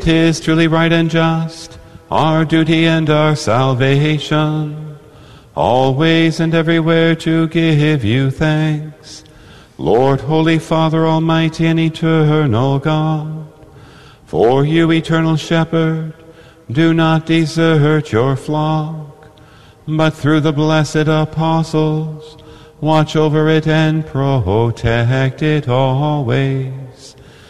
'Tis truly right and just, our duty and our salvation, always and everywhere to give you thanks, Lord, Holy Father, Almighty and eternal God. For you, eternal Shepherd, do not desert your flock, but through the blessed apostles watch over it and protect it always.